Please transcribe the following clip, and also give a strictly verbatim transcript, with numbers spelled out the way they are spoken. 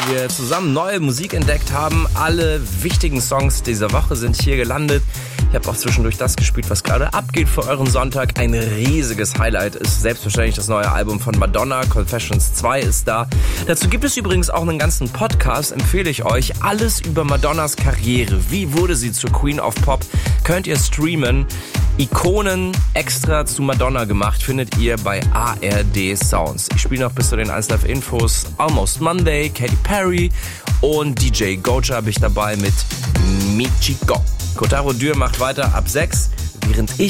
wir zusammen neue Musik entdeckt haben. Alle wichtigen Songs dieser Woche sind hier gelandet. Ich habe auch zwischendurch das gespielt, was gerade abgeht für euren Sonntag. Ein riesiges Highlight ist selbstverständlich das neue Album von Madonna. Confessions zwei ist da. Dazu gibt es übrigens auch einen ganzen Podcast, empfehle ich euch. Alles über Madonnas Karriere. Wie wurde sie zur Queen of Pop? Könnt ihr streamen. Ikonen extra zu Madonna gemacht findet ihr bei A R D Sounds. Ich spiele noch bis zu den eins Live Infos Almost Monday, Katy Perry und D J Goja habe ich dabei mit Michiko. Kotaro Dürr macht weiter ab sechs, während ich